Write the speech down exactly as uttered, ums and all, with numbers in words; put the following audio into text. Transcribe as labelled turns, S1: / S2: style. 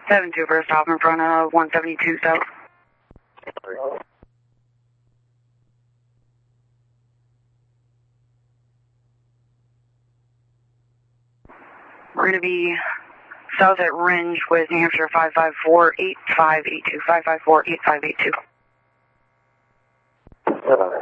S1: seven two for a stop in front of one seventy-two South. We're going to be south at Ringe with New Hampshire five five four eight five eight two, five five four eight five eight two.
S2: Uh,